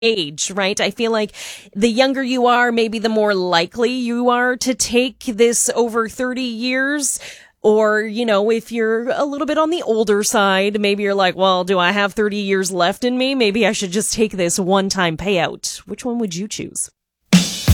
age, right? I feel like the younger you are, maybe the more likely you are to take this over 30 years. Or, if you're a little bit on the older side, maybe you're like, well, do I have 30 years left in me? Maybe I should just take this one-time payout. Which one would you choose?